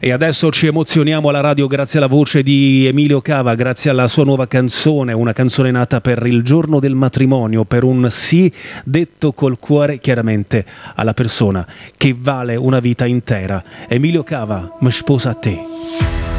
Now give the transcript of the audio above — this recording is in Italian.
E adesso ci emozioniamo alla radio grazie alla voce di Emilio Cava, grazie alla sua nuova canzone, una canzone nata per il giorno del matrimonio, per un sì detto col cuore chiaramente alla persona che vale una vita intera. Emilio Cava, mi sposa a te.